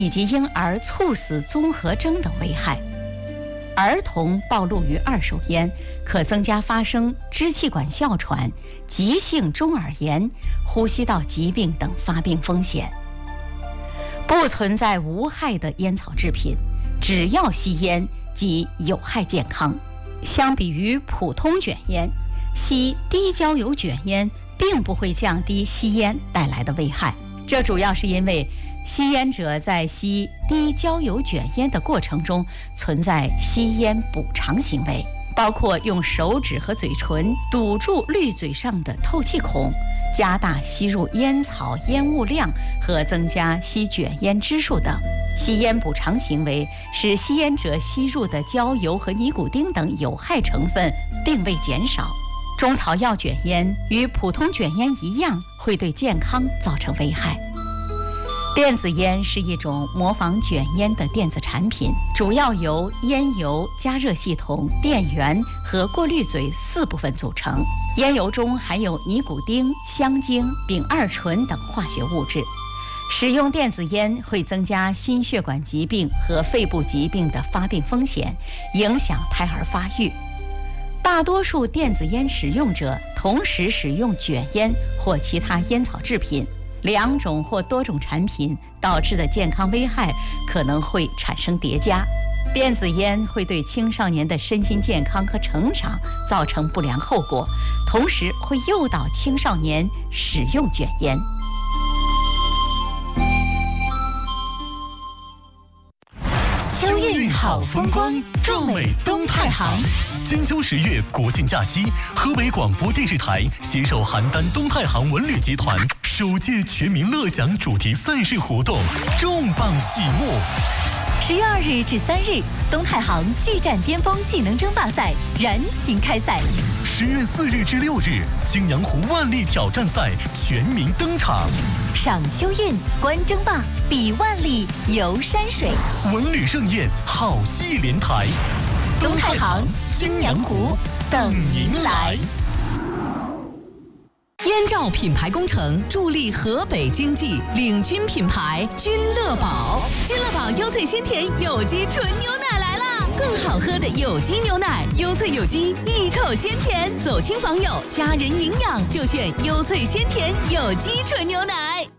以及婴儿猝死综合征等危害。儿童暴露于二手烟，可增加发生支气管哮喘、急性中耳炎、呼吸道疾病等发病风险。不存在无害的烟草制品，只要吸烟即有害健康。相比于普通卷烟，吸低焦油卷烟并不会降低吸烟带来的危害。这主要是因为吸烟者在吸低焦油卷烟的过程中存在吸烟补偿行为，包括用手指和嘴唇堵住滤嘴上的透气孔，加大吸入烟草烟雾量和增加吸卷烟支数等。吸烟补偿行为使吸烟者吸入的焦油和尼古丁等有害成分并未减少。中草药卷烟与普通卷烟一样，会对健康造成危害。电子烟是一种模仿卷烟的电子产品，主要由烟油、加热系统、电源和过滤嘴4部分组成。烟油中含有尼古丁、香精、丙二醇等化学物质。使用电子烟会增加心血管疾病和肺部疾病的发病风险，影响胎儿发育。大多数电子烟使用者同时使用卷烟或其他烟草制品，2种或多种产品导致的健康危害可能会产生叠加。电子烟会对青少年的身心健康和成长造成不良后果，同时会诱导青少年使用卷烟。 秋韵好风光，壮美东太行。金秋10月国庆假期，河北广播电视台携手邯郸东太行文旅集团首届全民乐享主题赛事活动重磅启幕。 10月2日至3日，东太行巨战巅峰技能争霸赛燃情开赛。 10月4日至6日，泾阳湖万历挑战赛全民登场。 赏秋韵，观争霸，比万历，游山水， 文旅盛宴，好戏连台。 东太行、泾阳湖等您来。 燕赵品牌工程助力河北经济，领军品牌君乐宝。君乐宝优萃鲜甜有机纯牛奶来啦！更好喝的有机牛奶，优萃有机，一口鲜甜。走亲访友，家人营养，就选优萃鲜甜有机纯牛奶。